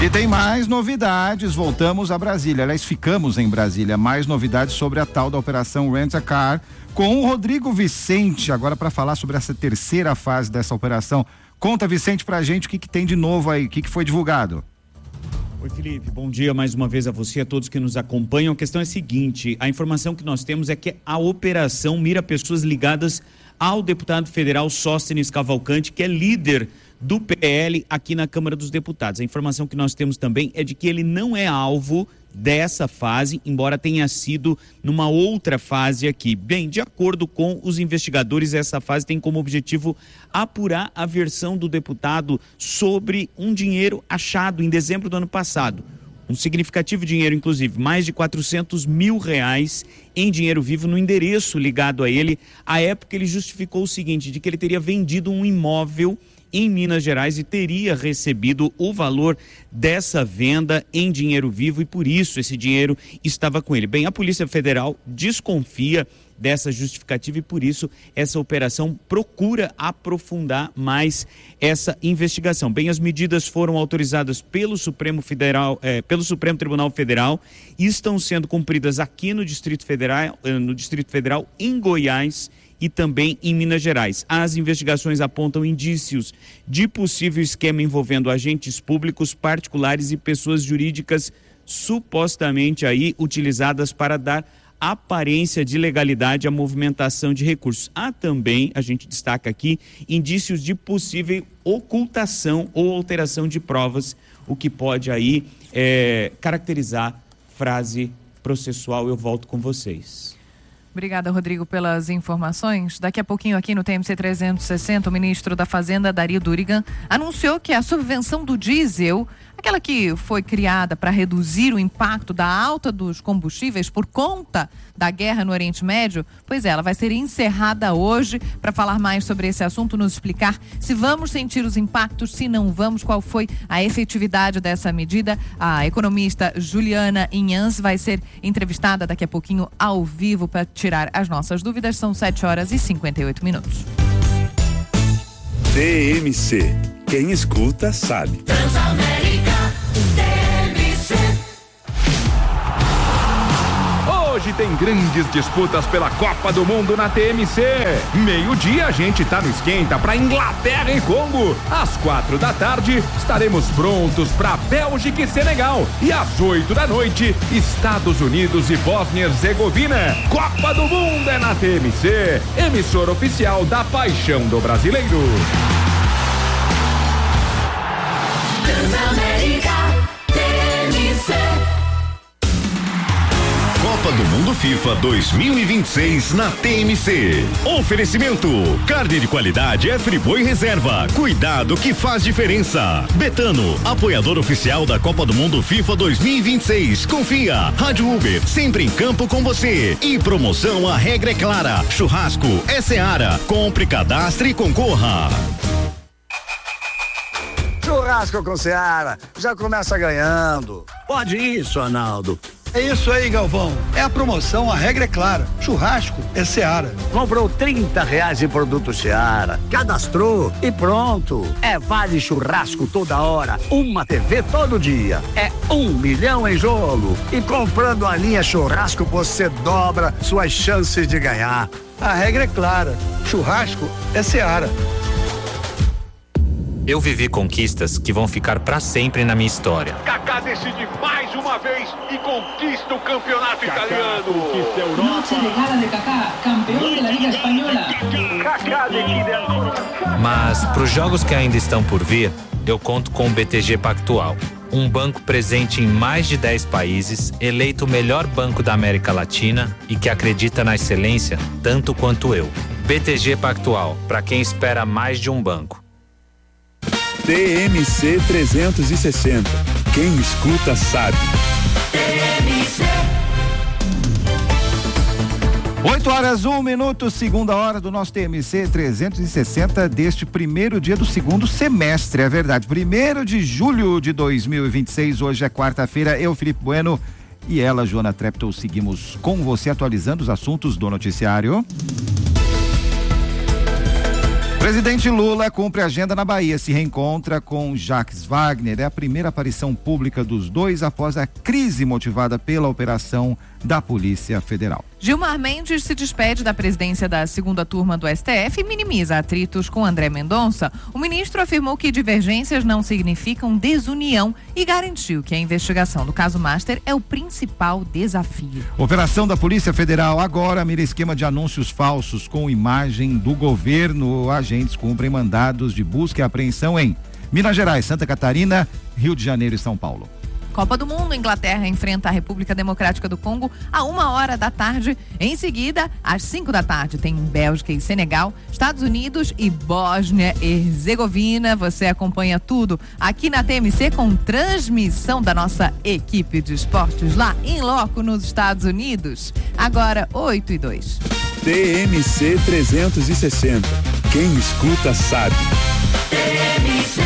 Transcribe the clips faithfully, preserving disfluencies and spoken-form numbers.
E tem mais novidades, voltamos a Brasília, aliás, ficamos em Brasília, mais novidades sobre a tal da Operação Rent a Car, com o Rodrigo Vicente, agora para falar sobre essa terceira fase dessa operação. Conta, Vicente, pra gente o que, que tem de novo aí, o que, que foi divulgado. Oi, Felipe, bom dia mais uma vez a você, a todos que nos acompanham. A questão é a seguinte, a informação que nós temos é que a operação mira pessoas ligadas ao deputado federal Sóstenes Cavalcante, que é líder do P L aqui na Câmara dos Deputados. A informação que nós temos também é de que ele não é alvo dessa fase, embora tenha sido numa outra fase aqui. Bem, de acordo com os investigadores, essa fase tem como objetivo apurar a versão do deputado sobre um dinheiro achado em dezembro do ano passado. Um significativo dinheiro, inclusive, mais de quatrocentos mil reais em dinheiro vivo no endereço ligado a ele. À época, ele justificou o seguinte, de que ele teria vendido um imóvel em Minas Gerais e teria recebido o valor dessa venda em dinheiro vivo e por isso esse dinheiro estava com ele. Bem, a Polícia Federal desconfia dessa justificativa e por isso essa operação procura aprofundar mais essa investigação. Bem, as medidas foram autorizadas pelo Supremo Federal, eh, pelo Supremo Tribunal Federal e estão sendo cumpridas aqui no Distrito Federal, eh, no Distrito Federal, em Goiás e também em Minas Gerais. As investigações apontam indícios de possível esquema envolvendo agentes públicos, particulares e pessoas jurídicas supostamente aí utilizadas para dar aparência de legalidade à movimentação de recursos. Há também, a gente destaca aqui, indícios de possível ocultação ou alteração de provas, o que pode aí é, caracterizar frase processual. Eu volto com vocês. Obrigada, Rodrigo, pelas informações. Daqui a pouquinho aqui no T M C trezentos e sessenta, o ministro da Fazenda, Dario Durigan, anunciou que a subvenção do diesel, aquela que foi criada para reduzir o impacto da alta dos combustíveis por conta da guerra no Oriente Médio, pois é, ela vai ser encerrada hoje. Para falar mais sobre esse assunto, nos explicar se vamos sentir os impactos, se não vamos, qual foi a efetividade dessa medida, a economista Juliana Inhans vai ser entrevistada daqui a pouquinho ao vivo para tirar as nossas dúvidas. São sete horas e cinquenta e oito minutos. T M C. Quem escuta sabe. Transamérica, T M C. Hoje tem grandes disputas pela Copa do Mundo na T M C. Meio-dia a gente tá no esquenta para Inglaterra e Congo. Às quatro da tarde estaremos prontos para Bélgica e Senegal. E às oito da noite, Estados Unidos e Bósnia e Herzegovina. Copa do Mundo é na T M C, emissora oficial da paixão do brasileiro. Transamérica, T M C. Copa do Mundo FIFA dois mil e vinte e seis na T M C. Oferecimento: carne de qualidade é Friboi Reserva. Cuidado que faz diferença. Betano, apoiador oficial da Copa do Mundo FIFA dois mil e vinte e seis. Confia. Rádio Uber, sempre em campo com você. E promoção, a regra é clara. Churrasco é Seara. Compre, cadastre e concorra. Churrasco com Seara, já começa ganhando. Pode isso, Arnaldo. É isso aí, Galvão. É a promoção, a regra é clara. Churrasco é Seara. Comprou trinta reais em produto Seara, cadastrou e pronto. É vale churrasco toda hora, uma T V todo dia. É um milhão em jogo. E comprando a linha churrasco, você dobra suas chances de ganhar. A regra é clara. Churrasco é Seara. Eu vivi conquistas que vão ficar pra sempre na minha história. Kaká decide mais uma vez e conquista o campeonato Kaká italiano. Conquista a Europa. Noche de gala de Kaká, campeão da Liga Espanhola. Kaká decide. Mas pros jogos que ainda estão por vir, eu conto com o B T G Pactual. Um banco presente em mais de dez países, eleito o melhor banco da América Latina e que acredita na excelência tanto quanto eu. B T G Pactual, para quem espera mais de um banco. T M C trezentos e sessenta. Quem escuta sabe. T M C. oito horas, um minuto, segunda hora do nosso T M C trezentos e sessenta deste primeiro dia do segundo semestre, é verdade. Primeiro de julho de dois mil e vinte e seis, hoje é quarta-feira. Eu, Felipe Bueno, e ela, Joana Treptow, seguimos com você atualizando os assuntos do noticiário. Presidente Lula cumpre agenda na Bahia, se reencontra com Jacques Wagner. É a primeira aparição pública dos dois após a crise motivada pela operação da Polícia Federal. Gilmar Mendes se despede da presidência da segunda turma do S T F e minimiza atritos com André Mendonça. O ministro afirmou que divergências não significam desunião e garantiu que a investigação do caso Master é o principal desafio. Operação da Polícia Federal agora mira esquema de anúncios falsos com imagem do governo. Agentes cumprem mandados de busca e apreensão em Minas Gerais, Santa Catarina, Rio de Janeiro e São Paulo. Copa do Mundo, Inglaterra enfrenta a República Democrática do Congo a uma hora da tarde. Em seguida, às cinco da tarde, tem Bélgica e Senegal, Estados Unidos e Bósnia e Herzegovina. Você acompanha tudo aqui na T M C com transmissão da nossa equipe de esportes lá em loco nos Estados Unidos. Agora, oito e dois. T M C trezentos e sessenta. Quem escuta sabe. T M C.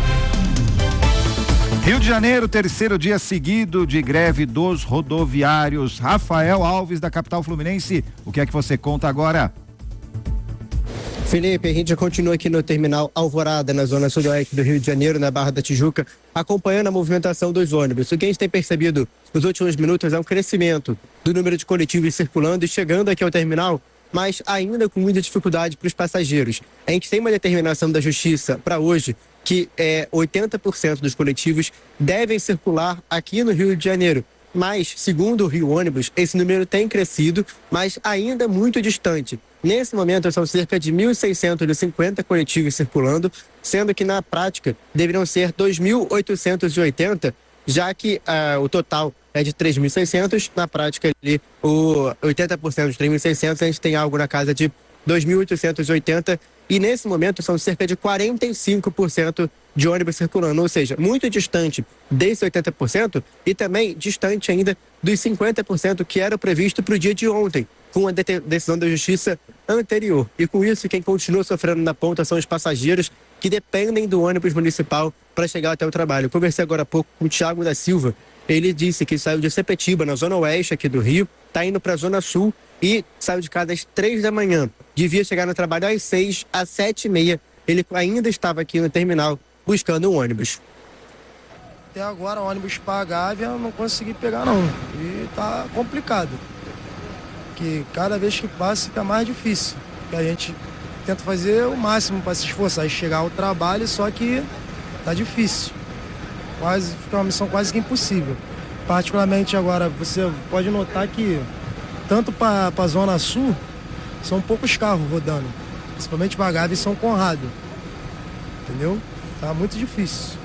Rio de Janeiro, terceiro dia seguido de greve dos rodoviários. Rafael Alves, da capital fluminense, o que é que você conta agora? Felipe, a gente continua aqui no terminal Alvorada, na zona sudoeste do Rio de Janeiro, na Barra da Tijuca, acompanhando a movimentação dos ônibus. O que a gente tem percebido nos últimos minutos é um crescimento do número de coletivos circulando e chegando aqui ao terminal, mas ainda com muita dificuldade para os passageiros. A gente tem uma determinação da Justiça para hoje que é, oitenta por cento dos coletivos devem circular aqui no Rio de Janeiro. Mas, segundo o Rio Ônibus, esse número tem crescido, mas ainda muito distante. Nesse momento, são cerca de mil seiscentos e cinquenta coletivos circulando, sendo que, na prática, deveriam ser dois mil oitocentos e oitenta, já que uh, o total é de três mil e seiscentos. Na prática, ali, o oitenta por cento dos três mil e seiscentos, a gente tem algo na casa de dois mil oitocentos e oitenta, e nesse momento são cerca de quarenta e cinco por cento de ônibus circulando, ou seja, muito distante desse oitenta por cento e também distante ainda dos cinquenta por cento que era previsto para o dia de ontem, com a de- decisão da Justiça anterior. E com isso, quem continua sofrendo na ponta são os passageiros que dependem do ônibus municipal para chegar até o trabalho. Eu conversei agora há pouco com o Thiago da Silva. Ele disse que saiu de Sepetiba, na zona oeste aqui do Rio, está indo para a zona sul e saiu de casa às três da manhã. Devia chegar no trabalho às seis, às sete e meia. Ele ainda estava aqui no terminal buscando um ônibus. Até agora o ônibus para Gávea eu não consegui pegar não. E tá complicado. Que cada vez que passa fica mais difícil. Que a gente tenta fazer o máximo para se esforçar e chegar ao trabalho, só que tá difícil. Quase, fica uma missão quase que impossível. Particularmente agora, você pode notar que tanto para a Zona Sul, são poucos carros rodando. Principalmente para Gávea e São Conrado. Entendeu? Tá muito difícil.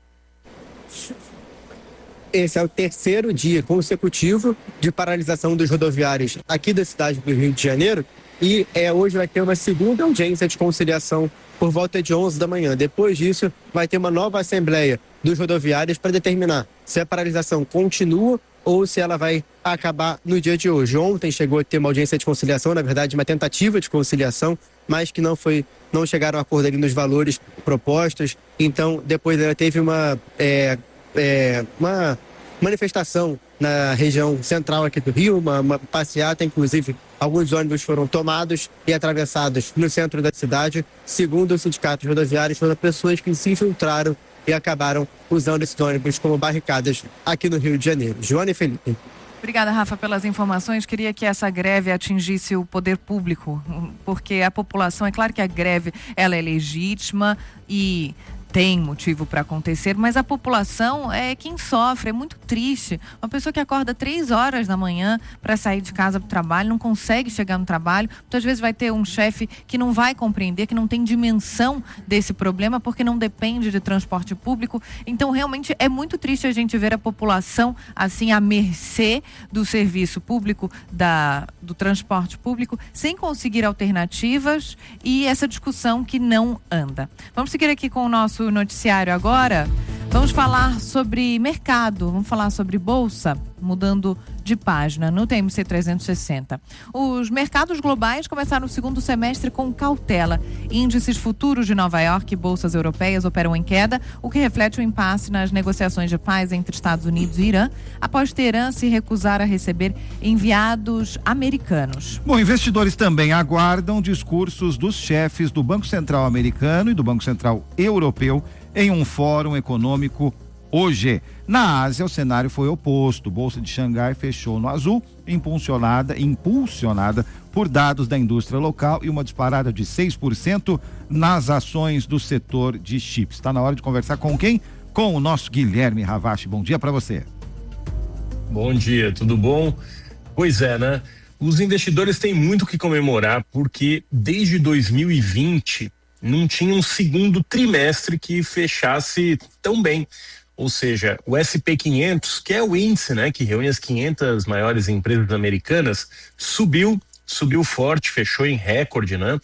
Esse é o terceiro dia consecutivo de paralisação dos rodoviários aqui da cidade do Rio de Janeiro. E é, hoje vai ter uma segunda audiência de conciliação por volta de onze da manhã. Depois disso, vai ter uma nova assembleia dos rodoviários para determinar se a paralisação continua ou se ela vai acabar no dia de hoje. Ontem chegou a ter uma audiência de conciliação, na verdade uma tentativa de conciliação, mas que não foi, não chegaram a acordo ali nos valores propostos. Então, depois ela teve uma, é, é, uma manifestação na região central aqui do Rio, uma, uma passeata, inclusive alguns ônibus foram tomados e atravessados no centro da cidade. Segundo o sindicato de rodoviários, foram pessoas que se infiltraram e acabaram usando esses ônibus como barricadas aqui no Rio de Janeiro. Joana e Felipe. Obrigada, Rafa, pelas informações. Queria que essa greve atingisse o poder público, porque a população, é claro que a greve ela é legítima e tem motivo para acontecer, mas a população é quem sofre, é muito triste. Uma pessoa que acorda três horas da manhã para sair de casa para o trabalho, não consegue chegar no trabalho, muitas vezes vai ter um chefe que não vai compreender, que não tem dimensão desse problema, porque não depende de transporte público. Então, realmente, é muito triste a gente ver a população, assim, à mercê do serviço público, da, do transporte público, sem conseguir alternativas e essa discussão que não anda. Vamos seguir aqui com o nosso noticiário agora. Vamos falar sobre mercado, vamos falar sobre bolsa, mudando de página no T M C trezentos e sessenta. Os mercados globais começaram o segundo semestre com cautela. Índices futuros de Nova York e bolsas europeias operam em queda, o que reflete o impasse nas negociações de paz entre Estados Unidos e Irã, após Teherã se recusar a receber enviados americanos. Bom, investidores também aguardam discursos dos chefes do Banco Central americano e do Banco Central europeu em um fórum econômico hoje. Na Ásia, o cenário foi oposto. Bolsa de Xangai fechou no azul, impulsionada, impulsionada por dados da indústria local e uma disparada de seis por cento nas ações do setor de chips. Está na hora de conversar com quem? Com o nosso Guilherme Ravache. Bom dia para você. Bom dia, tudo bom? Pois é, né? Os investidores têm muito o que comemorar porque desde dois mil e vinte não tinha um segundo trimestre que fechasse tão bem. Ou seja, o S P quinhentos, que é o índice, né, que reúne as quinhentas maiores empresas americanas, subiu, subiu forte, fechou em recorde, né?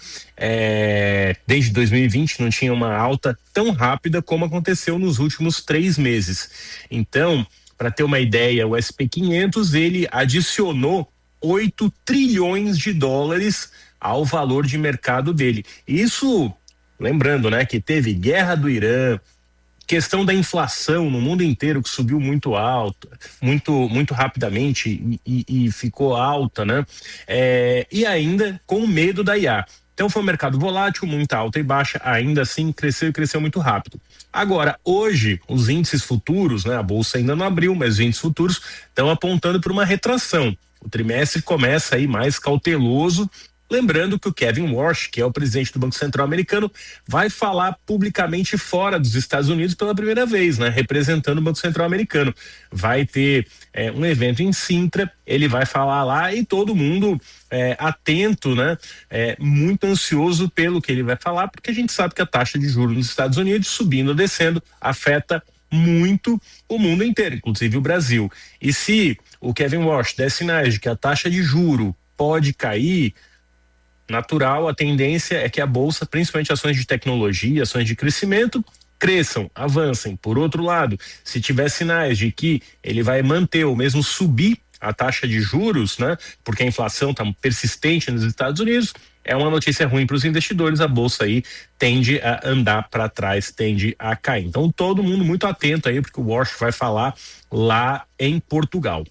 É, desde dois mil e vinte não tinha uma alta tão rápida como aconteceu nos últimos três meses. Então, para ter uma ideia, o S P quinhentos, ele adicionou oito trilhões de dólares ao valor de mercado dele. Isso, lembrando, né, que teve guerra do Irã, questão da inflação no mundo inteiro que subiu muito alto, muito, muito rapidamente e, e, e ficou alta, né? É, e ainda com medo da I A. Então foi um mercado volátil, muita alta e baixa, ainda assim cresceu e cresceu muito rápido. Agora, hoje, os índices futuros, né? A bolsa ainda não abriu, mas os índices futuros estão apontando para uma retração. O trimestre começa aí mais cauteloso. Lembrando que o Kevin Warsh, que é o presidente do Banco Central americano, vai falar publicamente fora dos Estados Unidos pela primeira vez, né? Representando o Banco Central americano. Vai ter é, um evento em Sintra, ele vai falar lá e todo mundo é, atento, né? É, muito ansioso pelo que ele vai falar, porque a gente sabe que a taxa de juros nos Estados Unidos, subindo ou descendo, afeta muito o mundo inteiro, inclusive o Brasil. E se o Kevin Warsh der sinais de que a taxa de juro pode cair, natural, a tendência é que a bolsa, principalmente ações de tecnologia, ações de crescimento, cresçam, avancem. Por outro lado, se tiver sinais de que ele vai manter ou mesmo subir a taxa de juros, né, porque a inflação está persistente nos Estados Unidos, é uma notícia ruim para os investidores. A bolsa aí tende a andar para trás, tende a cair. Então todo mundo muito atento aí, porque o Warsh vai falar lá em Portugal.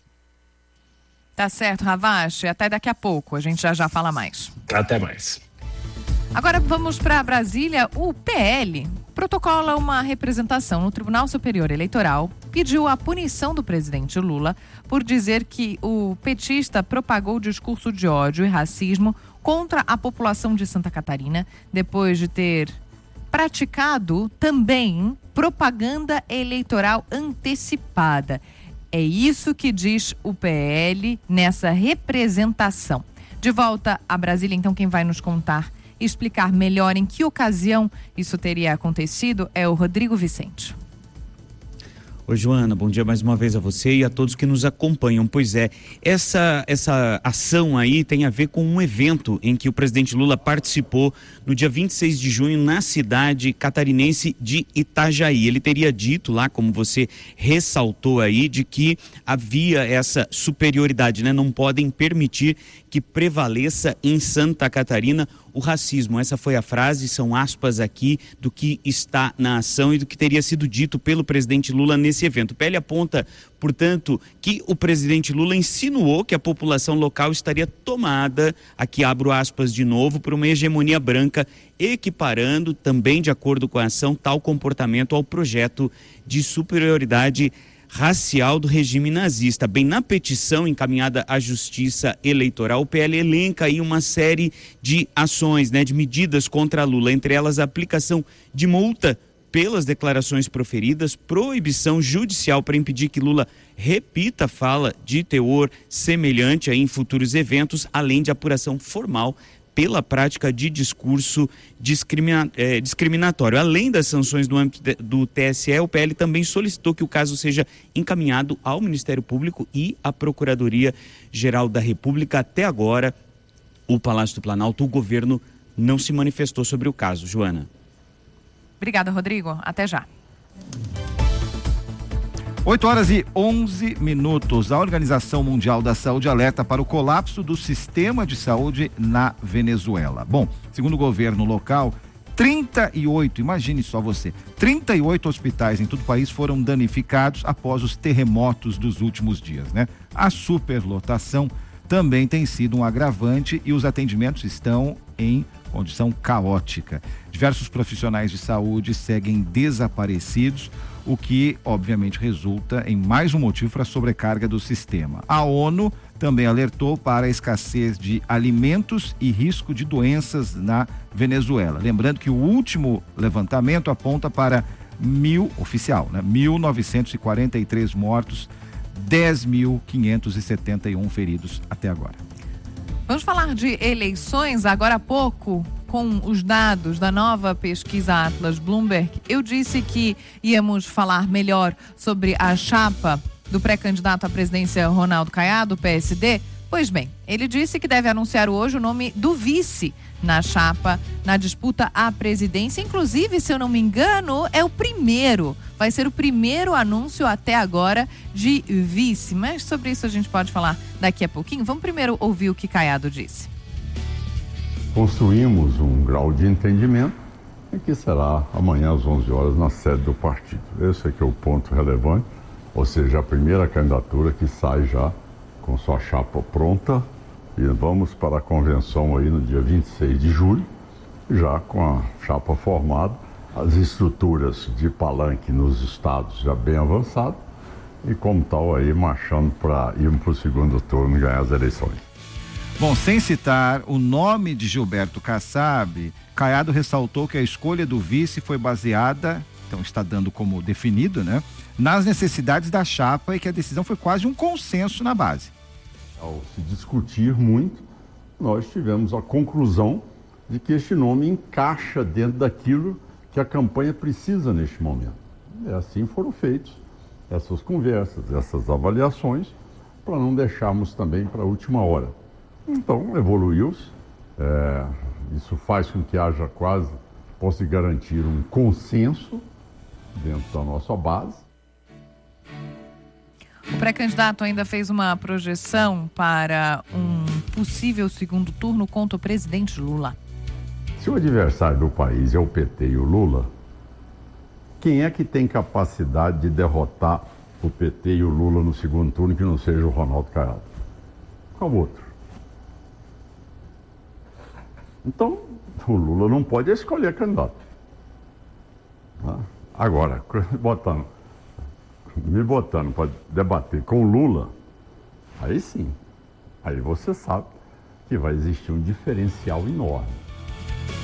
Tá certo, Ravache. Até daqui a pouco. A gente já já fala mais. Até mais. Agora vamos para Brasília. O P L protocola uma representação no Tribunal Superior Eleitoral, pediu a punição do presidente Lula por dizer que o petista propagou discurso de ódio e racismo contra a população de Santa Catarina, depois de ter praticado também propaganda eleitoral antecipada. É isso que diz o P L nessa representação. De volta a Brasília, então, quem vai nos contar e explicar melhor em que ocasião isso teria acontecido é o Rodrigo Vicente. Oi, Joana, bom dia mais uma vez a você e a todos que nos acompanham. Pois é, essa, essa ação aí tem a ver com um evento em que o presidente Lula participou no dia vinte e seis de junho na cidade catarinense de Itajaí. Ele teria dito lá, como você ressaltou aí, de que havia essa superioridade, né? Não podem permitir que prevaleça em Santa Catarina o racismo. Essa foi a frase, são aspas aqui do que está na ação e do que teria sido dito pelo presidente Lula nesse evento. O P L aponta, portanto, que o presidente Lula insinuou que a população local estaria tomada, aqui abro aspas de novo, por uma hegemonia branca, equiparando, também de acordo com a ação, tal comportamento ao projeto de superioridade racial do regime nazista. Bem, na petição encaminhada à Justiça Eleitoral, o P L elenca aí uma série de ações, né, de medidas contra Lula, entre elas a aplicação de multa pelas declarações proferidas, proibição judicial para impedir que Lula repita fala de teor semelhante aí em futuros eventos, além de apuração formal pela prática de discurso discrimina, eh, discriminatório. Além das sanções do âmbito de, do T S E, o P L também solicitou que o caso seja encaminhado ao Ministério Público e à Procuradoria-Geral da República. Até agora, o Palácio do Planalto, o governo não se manifestou sobre o caso. Joana. Obrigada, Rodrigo. Até já. oito horas e onze minutos. A Organização Mundial da Saúde alerta para o colapso do sistema de saúde na Venezuela. Bom, segundo o governo local, trinta e oito, imagine só você, trinta e oito hospitais em todo o país foram danificados após os terremotos dos últimos dias, né? A superlotação também tem sido um agravante e os atendimentos estão em condição caótica. Diversos profissionais de saúde seguem desaparecidos, o que obviamente resulta em mais um motivo para a sobrecarga do sistema. A ONU também alertou para a escassez de alimentos e risco de doenças na Venezuela. Lembrando que o último levantamento aponta para mil, oficial, né? mil novecentos e quarenta e três mortos, dez mil quinhentos e setenta e um feridos até agora. Vamos falar de eleições agora há pouco. Com os dados da nova pesquisa Atlas Bloomberg, eu disse que íamos falar melhor sobre a chapa do pré-candidato à presidência Ronaldo Caiado, P S D. Pois bem, ele disse que deve anunciar hoje o nome do vice na chapa, na disputa à presidência. Inclusive, se eu não me engano, é o primeiro, vai ser o primeiro anúncio até agora de vice. Mas sobre isso a gente pode falar daqui a pouquinho. Vamos primeiro ouvir o que Caiado disse. Construímos um grau de entendimento e que será amanhã às onze horas na sede do partido. Esse é que é o ponto relevante, ou seja, a primeira candidatura que sai já com sua chapa pronta e vamos para a convenção aí no dia vinte e seis de julho, já com a chapa formada, as estruturas de palanque nos estados já bem avançadas e como tal aí marchando para ir para o segundo turno e ganhar as eleições. Bom, sem citar o nome de Gilberto Kassab, Caiado ressaltou que a escolha do vice foi baseada, então está dando como definido, né, nas necessidades da chapa e que a decisão foi quase um consenso na base. Ao se discutir muito, nós tivemos a conclusão de que este nome encaixa dentro daquilo que a campanha precisa neste momento. E assim foram feitas essas conversas, essas avaliações, para não deixarmos também para a última hora. Então, evoluiu-se, é, isso faz com que haja quase, possa garantir um consenso dentro da nossa base. O pré-candidato ainda fez uma projeção para um possível segundo turno contra o presidente Lula. Se o adversário do país é o P T e o Lula, quem é que tem capacidade de derrotar o P T e o Lula no segundo turno que não seja o Ronaldo Caiado? Qual outro? Então, o Lula não pode escolher candidato. Agora, botando, me botando para debater com o Lula, aí sim, aí você sabe que vai existir um diferencial enorme.